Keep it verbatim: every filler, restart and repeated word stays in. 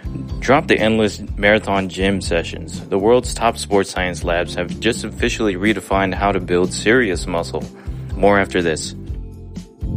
Drop the endless marathon gym sessions. The world's top sports science labs have just officially redefined how to build serious muscle. More after this.